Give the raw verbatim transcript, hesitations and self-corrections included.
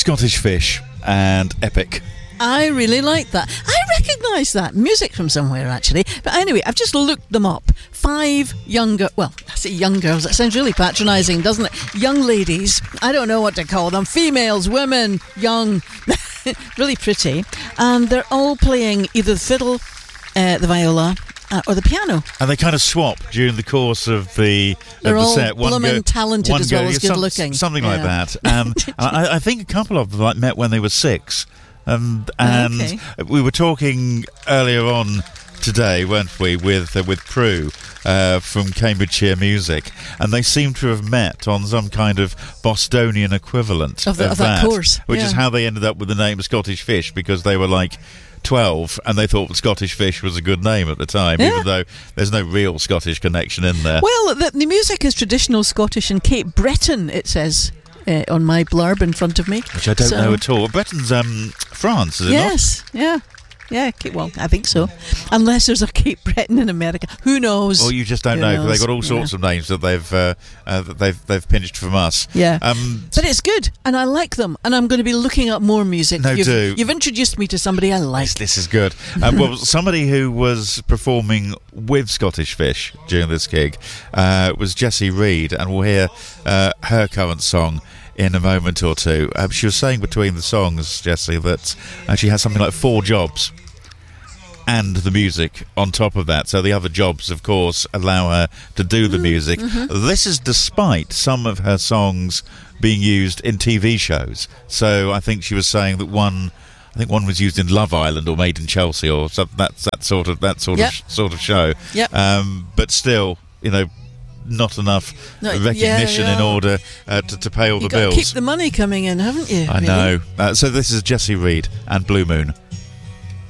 Scottish Fish and Epic. I really like that. I recognise that music from somewhere, actually. But anyway, I've just looked them up. Five younger, well, I say young girls, that sounds really patronising, doesn't it? Young ladies, I don't know what to call them. Females, women, young, really pretty. And they're all playing either the fiddle, uh, the viola, uh, or the piano. And they kind of swap during the course of the, they're of the all set. One blooming go, talented one as well go, as yeah, good some, looking. Something yeah. like that. Um, I, I think a couple of them like, met when they were six. Um, and okay. we were talking earlier on today, weren't we, with uh, with Prue uh, from Cambridgeshire Music, and they seem to have met on some kind of Bostonian equivalent of, the, of, of that, that course, which yeah. is how they ended up with the name Scottish Fish, because they were like twelve and they thought Scottish Fish was a good name at the time, yeah. even though there's no real Scottish connection in there. Well, the, the music is traditional Scottish and Cape Breton, it says. Uh, on my blurb in front of me, which I don't so, know at all. Breton's um, France, is it yes, not? Yes, yeah, yeah. Cape, well, I think so. Unless there's a Cape Breton in America, who knows? Or you just don't who know, because knows? they've got all sorts yeah. of names that they've uh, uh, that they've they've pinched from us. Yeah, um, but it's good, and I like them, and I'm going to be looking up more music. No, you've, do you've introduced me to somebody I like. This, this is good. um, well, somebody who was performing with Scottish Fish during this gig uh, was Jessie Reed, and we'll hear uh, her current song in a moment or two. Um, she was saying between the songs, Jessie, that uh, she has something like four jobs and the music on top of that. So the other jobs, of course, allow her to do the music. Mm-hmm. This is despite some of her songs being used in T V shows. So I think she was saying that one, I think one was used in Love Island or Made in Chelsea or some, that that sort of that sort yep. of sort of show. Yep. Um, but still, you know, not enough no, recognition yeah, yeah. in order uh, to, to pay all You've the got bills. to keep the money coming in, haven't you? I really? know. Uh, so this is Jessie Reed and Blue Moon.